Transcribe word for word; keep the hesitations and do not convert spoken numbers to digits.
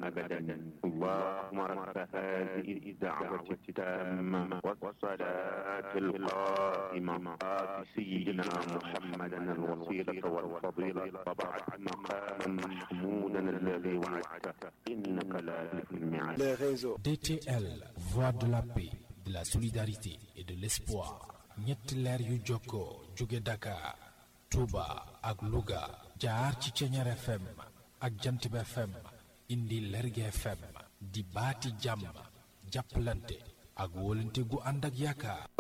أبدا اللهم رب هذه الدعوة التامة والصلاة القائمة آت سيدنا محمدا الوسيلة والفضيلة وبعث مقاما محمودا الذي وعدته إنك لا تخلف الميعاد. D T L, voix de la paix, de la solidarité et de l'espoir. ñetti leer yu jokkoo jóge Dakar, Touba ak Louga jaar ci Ceñeer F M ak Jantib F M indi Lergui F M di baati jàmm jàppalante ak wóolante gu ànd ak yaakaar.